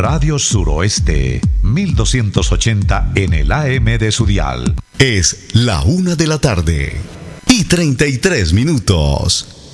Radio Suroeste, 1280 en el AM de su dial. Es la 1:33 PM.